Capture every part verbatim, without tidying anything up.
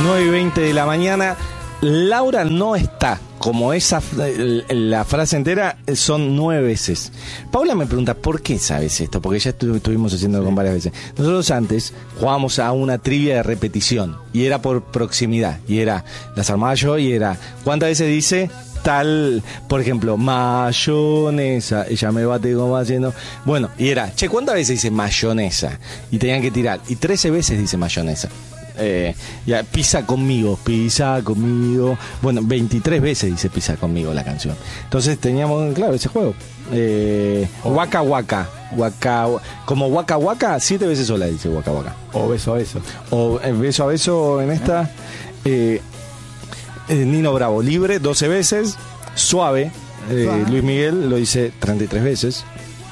nueve y veinte de la mañana. Laura no está. Como esa la frase entera son nueve veces. Paula me pregunta, ¿por qué sabes esto? Porque ya estu- estuvimos haciendo con varias veces. Nosotros antes jugábamos a una trivia de repetición y era por proximidad. Y era, las armaba yo y era, ¿cuántas veces dice tal? Por ejemplo, mayonesa. Ella me bate como haciendo. Bueno, y era, che, ¿cuántas veces dice mayonesa? Y tenían que tirar. Y trece veces dice mayonesa. Eh, ya, pisa conmigo, pisa conmigo. Bueno, veintitrés veces dice pisa conmigo la canción. Entonces teníamos, claro, ese juego. Eh, Waka Waka. Waka, como Waka Waka, siete veces sola dice Waka Waka. O beso a beso. O eh, beso a beso en esta. Eh, eh, Nino Bravo, libre, doce veces. Suave, eh, Luis Miguel lo dice treinta y tres veces.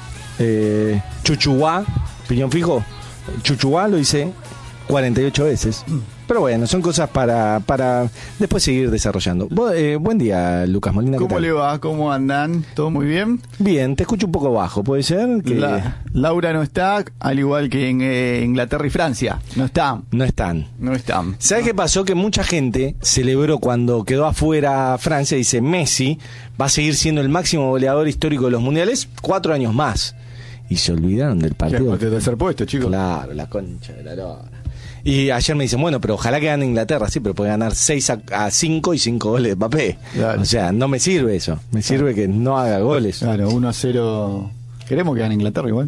Eh, Chuchuá, piñón fijo. Chuchuá lo dice cuarenta y ocho veces. Pero bueno, son cosas para, para después seguir desarrollando. Bo- eh, buen día, Lucas Molina. ¿qué ¿Cómo tal? le va? ¿Cómo andan? ¿Todo muy bien? Bien, te escucho un poco bajo, ¿puede ser? Que La- Laura no está, al igual que en eh, Inglaterra y Francia. No están. no están. No están. ¿Sabes qué pasó? Que mucha gente celebró cuando quedó afuera Francia. Dice, Messi va a seguir siendo el máximo goleador histórico de los mundiales cuatro años más. Y se olvidaron del partido. ¿Qué? Tercer puesto, chicos. Claro, la concha de la lora. Y ayer me dicen, bueno, pero ojalá que gane Inglaterra, sí, pero puede ganar seis a cinco y cinco goles de Mbappé. Claro. O sea, no me sirve eso. Me sirve que no haga goles. Claro, uno a cero. Queremos que gane Inglaterra igual.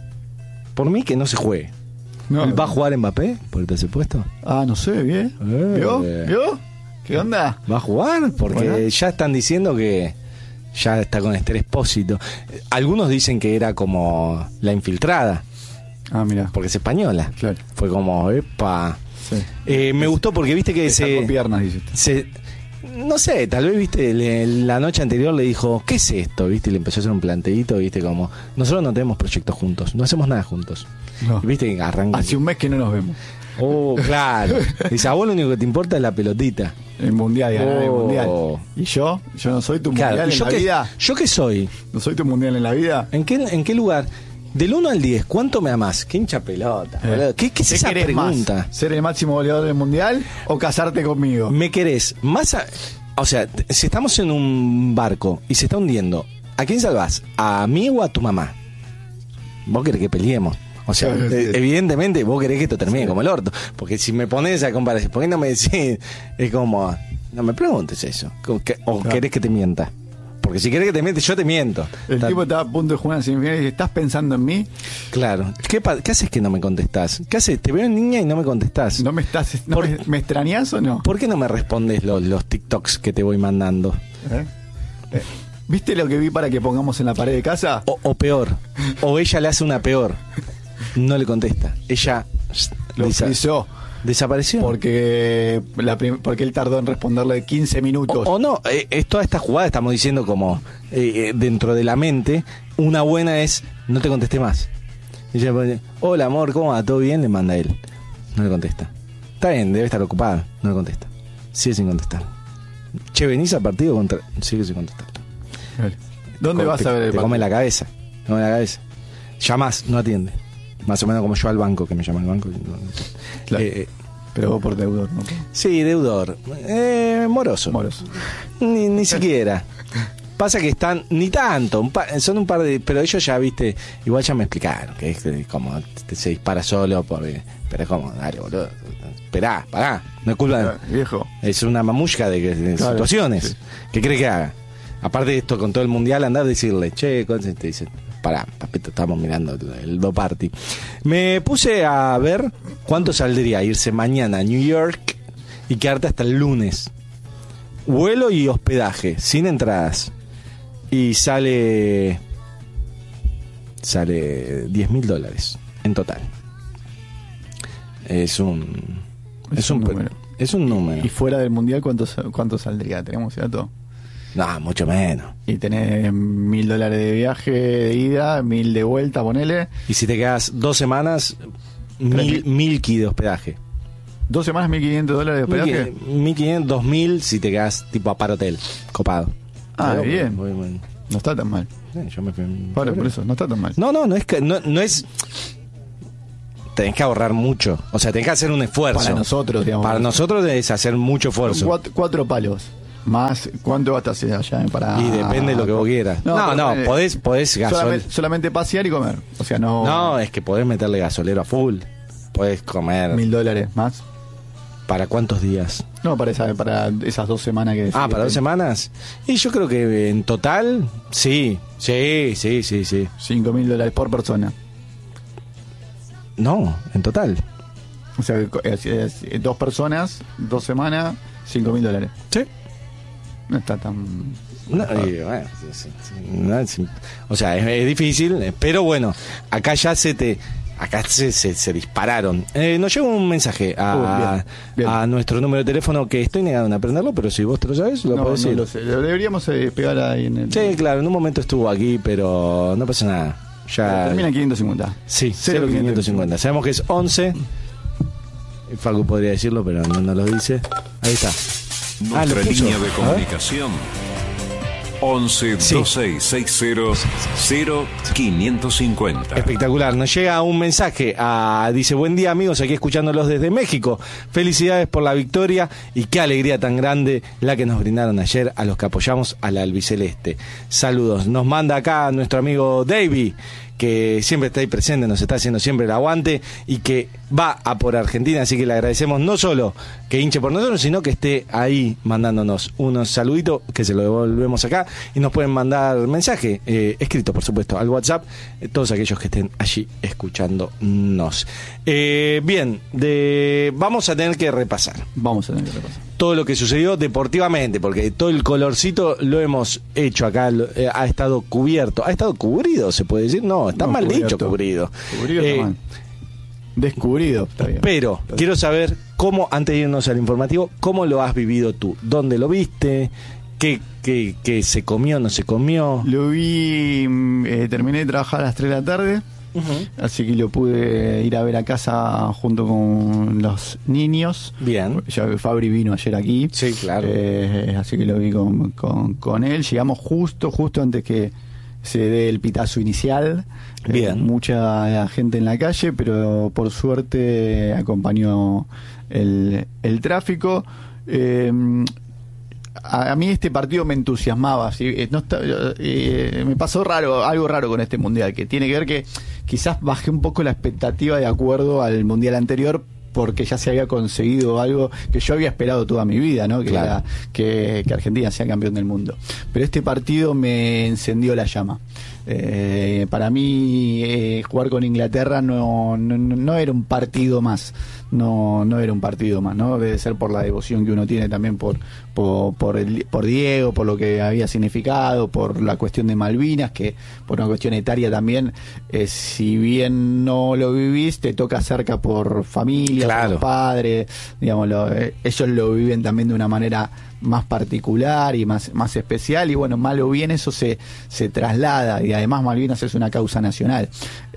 Por mí que no se juegue. No. ¿Va a jugar Mbappé por el tercer puesto? Ah, no sé, bien. Eh. ¿Vio? ¿Vio? ¿Qué onda? ¿Va a jugar? Porque Bueno. ya están diciendo que ya está con Esther Espósito. Algunos dicen que era como la infiltrada, Ah, mira. porque es española. Claro. Fue como, epa. Sí. Eh, me gustó porque viste que Te sacó se, piernas, dice usted. se. No sé, tal vez, viste, le- la noche anterior le dijo, ¿qué es esto? Viste, y le empezó a hacer un planteíto, viste, como, nosotros no tenemos proyectos juntos, no hacemos nada juntos. No. Y viste que arranca. Hace un mes que no nos vemos. Oh, claro. Dice, a vos lo único que te importa es la pelotita. El mundial, ganar el Oh. mundial. ¿Y yo? ¿Yo no soy tu Claro, mundial ¿y en yo la qué, vida? ¿yo qué soy? ¿No soy tu mundial en la vida? ¿En qué, en qué lugar? Del uno al diez, ¿cuánto me amás? ¿Qué hincha pelota? Eh. boludo? ¿Qué, qué es ¿Qué esa querés pregunta? más? ¿Ser el máximo goleador del mundial o casarte conmigo? ¿Me querés más? A- o sea, t- si estamos en un barco y se está hundiendo, ¿a quién salvás? ¿A mí o a tu mamá? Vos querés que peleemos. O sea, Sí, sí. eh, evidentemente vos querés que esto termine Sí. como el orto. Porque si me pones a comparación, ¿por qué no me decís? Es como, no me preguntes eso. Como que- O Claro. querés que te mienta. Porque si querés que te miente, yo te miento. El Ta- tipo estaba a punto de jugar en semifinales y dice, ¿estás pensando en mí? Claro. ¿Qué, pa- ¿Qué haces que no me contestás? ¿Qué haces? Te veo en niña y no me contestás. ¿No me estás no Por- me, me extrañas o no? ¿Por qué no me respondes los, los TikToks que te voy mandando? ¿Eh? Eh, ¿Viste lo que vi para que pongamos en la pared de casa? O, o peor, o ella le hace una peor. No le contesta. Ella Lo desa- frizó desapareció. porque, la prim- porque él tardó en responderle quince minutos. O, o no, eh, es toda esta jugada, estamos diciendo como eh, eh, dentro de la mente, una buena es, no te contesté más. Y ella pone, hola amor, ¿cómo va? ¿Todo bien? Le manda él. No le contesta. Está bien, debe estar ocupada. No le contesta. Sigue sin contestar. Che, venís al partido contra... Sigue sin contestar. ¿Dónde Te- vas a ver el Te come partido? la cabeza. Te come la cabeza. Llamás, no atiende. Más o menos como yo al banco, que me llama al banco. y no- Claro. Eh, eh, Pero vos por deudor, ¿no? sí, deudor. Eh, moroso. Moros. Ni, ni siquiera. Pasa que están, ni tanto, un pa- son un par de, pero ellos ya, viste, igual ya me explicaron, que es que como te- se dispara solo, por, pero es como, dale, boludo, esperá, pará, no es culpa, Ah, viejo. es una mamushka de, de Claro, situaciones, sí. ¿qué crees que haga? Aparte de esto, con todo el mundial, andar a decirle, che, cosas, te dicen, pará, papito, estamos mirando el, el do party. Me puse a ver cuánto saldría irse mañana a New York y quedarte hasta el lunes. Vuelo y hospedaje, sin entradas. Y sale. Sale diez mil dólares en total. Es un. Es Es, un un, número. es un número. ¿Y fuera del mundial cuánto, sa- cuánto saldría? ¿Tenemos ese dato? No, mucho menos. Y tenés mil dólares de viaje de ida, mil de vuelta, ponele. Y si te quedas dos semanas, mil, mil ki de hospedaje. ¿Dos semanas, mil quinientos dólares de hospedaje? mil quinientos, dos mil si te quedas tipo a par hotel, copado. Ah, Pero, bien. muy- muy- No está tan mal. sí, yo me fui en Por, febrero. por eso, no está tan mal. No, no, no es que no, no es. tenés que ahorrar mucho. O sea, tenés que hacer un esfuerzo. Para nosotros, digamos. Para nosotros es hacer mucho esfuerzo. Cuatro, cuatro palos. Más, ¿cuánto gastas allá para...? Y depende de lo que vos quieras. No, no, no eh, podés, podés gasol... solamente, solamente pasear y comer. O sea, no... No, es que podés meterle gasolero a full. Podés comer... Mil dólares más. ¿Para cuántos días? No, para, esa, para esas dos semanas que... Ah, ¿para dos semanas? Y yo creo que en total, sí. Sí, sí, sí, sí. Cinco mil dólares por persona. No, en total. O sea, es, es, es, dos personas, dos semanas, cinco mil dólares. Sí. No está tan... No, y, bueno, sí, sí, no, sí. O sea, es, es difícil, pero bueno, acá ya se te... Acá se, se, se dispararon. Eh, nos llega un mensaje a, uh, bien, bien. a nuestro número de teléfono que estoy negado en aprenderlo, pero si vos te lo sabes, lo no, podés no decir. Lo sé. Lo deberíamos eh, pegar ahí en el... Sí, claro, en un momento estuvo aquí, pero no pasa nada. Ya... Termina en quinientos cincuenta. Sí, cero quinientos cincuenta. Sabemos que es once. Facu podría decirlo, pero no nos lo dice. Ahí está. Nuestra ah, línea de comunicación once Sí. dos seis seis cero cero quinientos cincuenta. Espectacular, nos llega un mensaje a, dice, buen día amigos, aquí escuchándolos desde México, felicidades por la victoria y qué alegría tan grande la que nos brindaron ayer a los que apoyamos a la albiceleste. Saludos, nos manda acá nuestro amigo Davey, que siempre está ahí presente, nos está haciendo siempre el aguante y que va a por Argentina, así que le agradecemos no solo que hinche por nosotros, sino que esté ahí mandándonos unos saluditos, que se lo devolvemos acá, y nos pueden mandar mensaje, eh, escrito por supuesto, al WhatsApp, eh, todos aquellos que estén allí escuchándonos. Eh, bien, de, vamos a tener que repasar. Vamos a tener que repasar. Todo lo que sucedió deportivamente, porque todo el colorcito lo hemos hecho acá, lo, eh, ha estado cubierto, ha estado cubrido, se puede decir, no, está No, mal cubierto. dicho cubrido. Cubrido Eh, está mal. Descubrido, está bien. Pero Está bien. quiero saber cómo, antes de irnos al informativo, cómo lo has vivido tú, dónde lo viste, qué, qué, qué se comió, no se comió. Lo vi, eh, terminé de trabajar a las tres de la tarde. Uh-huh. Así que lo pude ir a ver a casa junto con los niños. Bien. Ya Fabri vino ayer aquí. Sí, claro. Eh, así que lo vi con, con, con él. Llegamos justo, justo antes que se dé el pitazo inicial. Bien. Eh, mucha gente en la calle, pero por suerte acompañó el, el tráfico. Eh, A, a mí este partido me entusiasmaba, ¿sí? Eh, no está, eh, me pasó raro, algo raro con este mundial, que tiene que ver que quizás bajé un poco la expectativa de acuerdo al mundial anterior, porque ya se había conseguido algo que yo había esperado toda mi vida, ¿no? Que Claro. era que, que Argentina sea campeón del mundo. Pero este partido me encendió la llama. Eh, para mí eh, jugar con Inglaterra no, no, no era un partido más, no, no era un partido más, ¿no? Debe ser por la devoción que uno tiene también por, por, por, el, por Diego, por lo que había significado, por la cuestión de Malvinas, que por una cuestión etaria también, eh, si bien no lo vivís, te toca cerca por familia, Claro. por padres, digamos, lo, eh, ellos lo viven también de una manera más particular y más, más especial, y bueno, mal o bien eso se, se traslada, y además Malvinas es una causa nacional,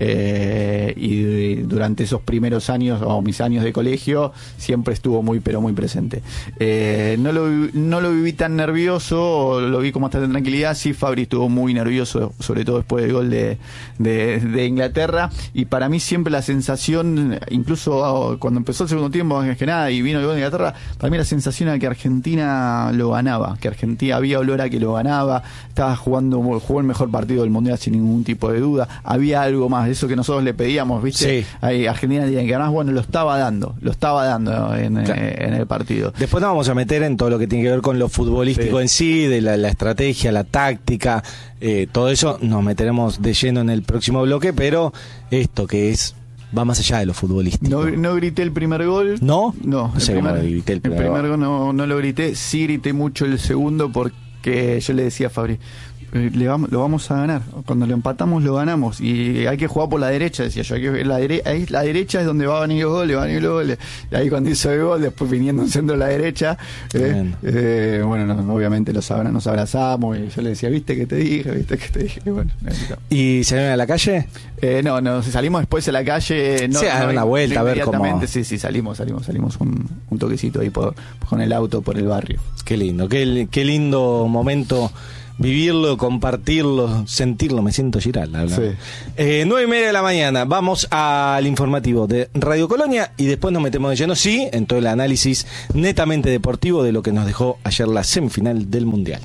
eh, y durante esos primeros años o mis años de colegio siempre estuvo muy pero muy presente. Eh, no lo no lo viví tan nervioso, lo vi con bastante tranquilidad. Sí, Fabri estuvo muy nervioso, sobre todo después del gol de, de, de Inglaterra, y para mí siempre la sensación, incluso cuando empezó el segundo tiempo más que nada y vino el gol de Inglaterra, para mí la sensación era que Argentina lo ganaba, que Argentina había olor a que lo ganaba, estaba jugando, jugó el mejor partido del mundial sin ningún tipo de duda, había algo más, eso que nosotros le pedíamos, ¿viste? Sí. Ahí Argentina tiene que ganar, bueno, lo estaba dando, lo estaba dando en, Claro. eh, en el partido. Después nos vamos a meter en todo lo que tiene que ver con lo futbolístico Sí. en sí, de la, la estrategia, la táctica, eh, todo eso nos meteremos de lleno en el próximo bloque, pero esto que es, va más allá de lo futbolístico. No, no grité el primer gol. ¿No? No, No el sé cómo primer, grité el el primer primer gol. gol no, no lo grité. Sí grité mucho el segundo porque yo le decía a Fabri, eh, le vamos, lo vamos a ganar. Cuando lo empatamos lo ganamos y hay que jugar por la derecha, decía yo. Hay que, la, dere, ahí, la derecha es donde va a venir los goles, va a venir los goles. Y ahí cuando hizo el gol, después viniendo un centro a la derecha, eh, eh, bueno, no, obviamente los abra, nos abrazamos y yo le decía, viste que te dije, viste que te dije. Y bueno, necesitamos. ¿Y salieron a la calle? Eh, no, no, salimos después a la calle. No, Sí, a dar no, una vuelta, a ver cómo- inmediatamente, Sí, sí, salimos, salimos, salimos un, un toquecito ahí por, con el auto por el barrio. Qué lindo, qué, qué lindo momento vivirlo, compartirlo, sentirlo. Me siento Giral. Sí. Eh, nueve y media de la mañana. Vamos al informativo de Radio Colonia y después nos metemos de lleno, sí, en todo el análisis netamente deportivo de lo que nos dejó ayer la semifinal del Mundial.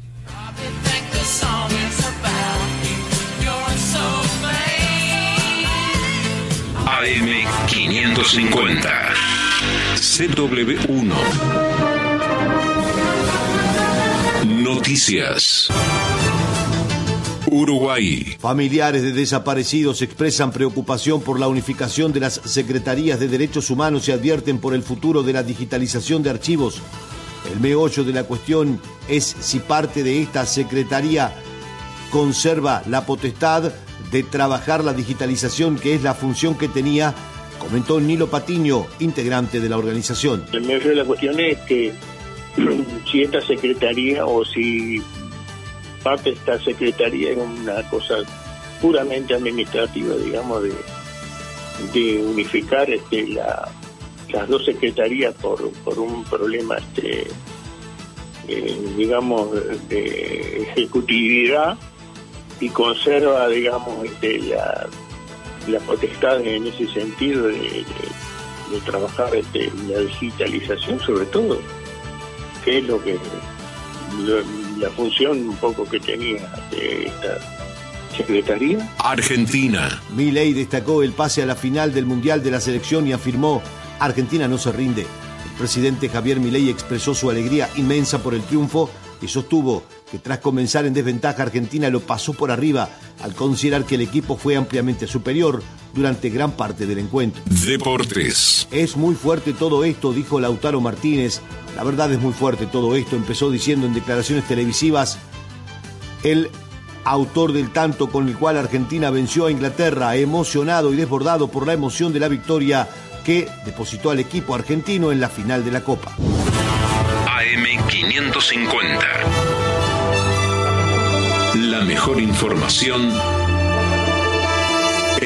A M quinientos cincuenta C W uno Noticias. Uruguay. Familiares de desaparecidos expresan preocupación por la unificación de las Secretarías de Derechos Humanos y advierten por el futuro de la digitalización de archivos. El meollo de la cuestión es si parte de esta secretaría conserva la potestad de trabajar la digitalización, que es la función que tenía, comentó Nilo Patiño, integrante de la organización. El meollo de la cuestión es que si esta secretaría o si parte de esta secretaría es una cosa puramente administrativa, digamos, de, de unificar este, la, las dos secretarías por, por un problema, este, eh, digamos, de ejecutividad, y conserva, digamos, este, la, la potestad en ese sentido de, de, de trabajar este, la digitalización, sobre todo, que es lo que lo, la función un poco que tenía de esta secretaría. Argentina. Milei destacó el pase a la final del Mundial de la selección y afirmó: Argentina no se rinde. El presidente Javier Milei expresó su alegría inmensa por el triunfo y sostuvo que tras comenzar en desventaja, Argentina lo pasó por arriba al considerar que el equipo fue ampliamente superior durante gran parte del encuentro. Deportes. Es muy fuerte todo esto, dijo Lautaro Martínez. La verdad es muy fuerte todo esto, empezó diciendo en declaraciones televisivas el autor del tanto con el cual Argentina venció a Inglaterra, emocionado y desbordado por la emoción de la victoria que depositó al equipo argentino en la final de la Copa. A M quinientos cincuenta. La mejor información